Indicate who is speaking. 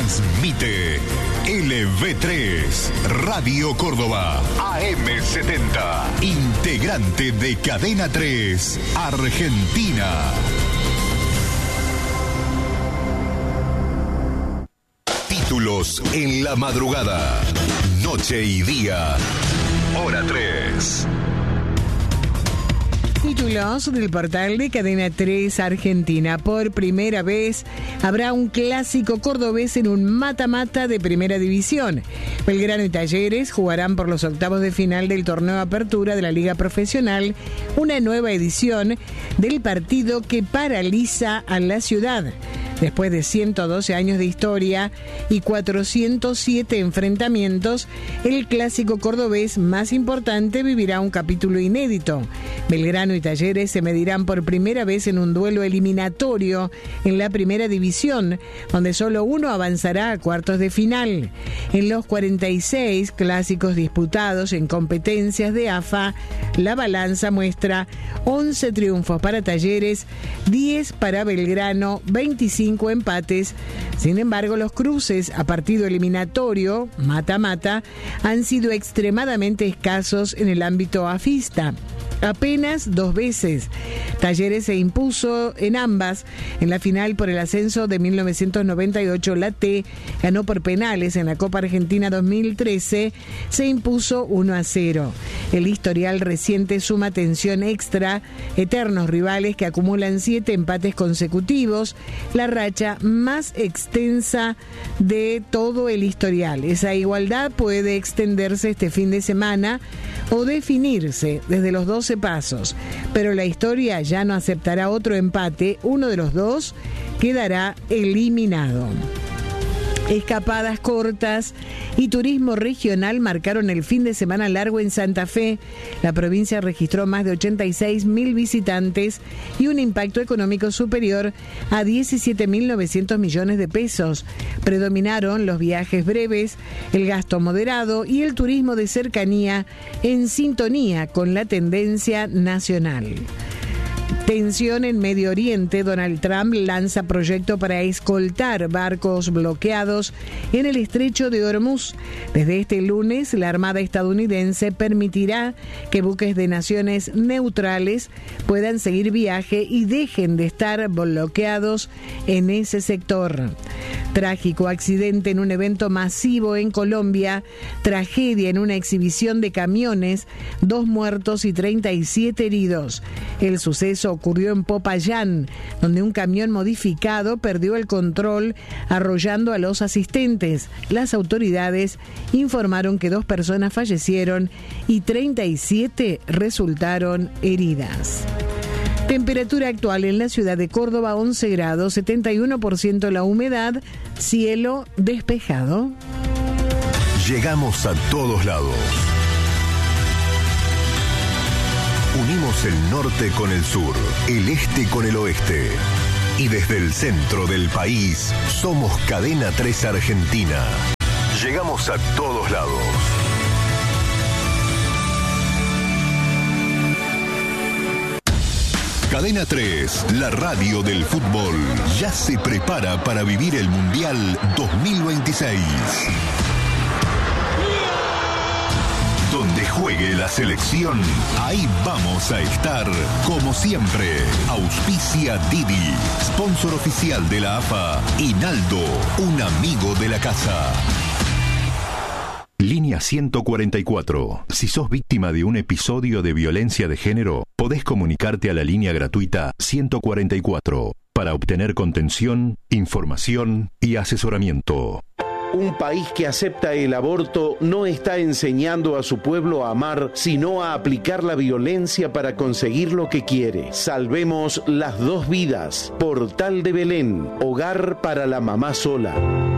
Speaker 1: Transmite LV3, Radio Córdoba, AM70, integrante de Cadena 3, Argentina. Títulos en la madrugada, noche y día, hora 3.
Speaker 2: Títulos del portal de Cadena 3 Argentina. Por primera vez habrá un clásico cordobés en un mata-mata de primera división. Belgrano y Talleres jugarán por los octavos de final del torneo Apertura de la Liga Profesional, una nueva edición del partido que paraliza a la ciudad. Después de 112 años de historia y 407 enfrentamientos, el clásico cordobés más importante vivirá un capítulo inédito. Belgrano y Talleres se medirán por primera vez en un duelo eliminatorio en la primera división, donde solo uno avanzará a cuartos de final. En los 46 clásicos disputados en competencias de AFA, la balanza muestra 11 triunfos para Talleres, 10 para Belgrano, 25 empates. Sin embargo, los cruces a partido eliminatorio, mata-mata, han sido extremadamente escasos en el ámbito afista. Apenas 2 veces. Talleres se impuso en ambas. En la final por el ascenso de 1998, la T ganó por penales. En la Copa Argentina 2013 se impuso 1-0. El historial reciente suma tensión extra, eternos rivales que acumulan 7 empates consecutivos, la racha más extensa de todo el historial. Esa igualdad puede extenderse este fin de semana o definirse desde los 12 pasos, pero la historia ya no aceptará otro empate. Uno de los dos quedará eliminado. Escapadas cortas y turismo regional marcaron el fin de semana largo en Santa Fe. La provincia registró más de 86.000 visitantes y un impacto económico superior a 17.900 millones de pesos. Predominaron los viajes breves, el gasto moderado y el turismo de cercanía en sintonía con la tendencia nacional. Tensión en Medio Oriente. Donald Trump lanza proyecto para escoltar barcos bloqueados en el estrecho de Hormuz. Desde este lunes, la Armada estadounidense permitirá que buques de naciones neutrales puedan seguir viaje y dejen de estar bloqueados en ese sector. Trágico accidente en un evento masivo en Colombia. Tragedia en una exhibición de camiones. 2 muertos y 37 heridos. El suceso ocurrió en Popayán, donde un camión modificado perdió el control, arrollando a los asistentes. Las autoridades informaron que 2 personas fallecieron y 37 resultaron heridas. Temperatura actual en la ciudad de Córdoba, 11 grados, 71% la humedad, cielo despejado.
Speaker 1: Llegamos a todos lados. Unimos el norte con el sur, el este con el oeste. Y desde el centro del país, somos Cadena 3 Argentina. Llegamos a todos lados. Cadena 3, la radio del fútbol, ya se prepara para vivir el Mundial 2026. Donde juegue la selección, ahí vamos a estar, como siempre. Auspicia Didi, sponsor oficial de la AFA, y Naldo, un amigo de la casa. Línea 144. Si sos víctima de un episodio de violencia de género, podés comunicarte a la línea gratuita 144 para obtener contención, información y asesoramiento.
Speaker 3: Un país que acepta el aborto no está enseñando a su pueblo a amar, sino a aplicar la violencia para conseguir lo que quiere. Salvemos las 2 vidas. Portal de Belén, hogar para la mamá sola.